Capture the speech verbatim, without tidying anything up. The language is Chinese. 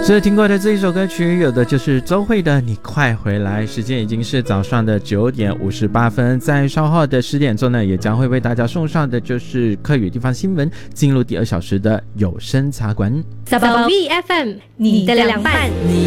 是听过的这一首歌曲，有的就是周蕙的《你快回来》。时间已经是早上的九点五十八分，在稍后的十点钟呢，也将会为大家送上的就是客语地方新闻，进入第二小时的有声茶馆。 Sabawi F M， 你的凉拌。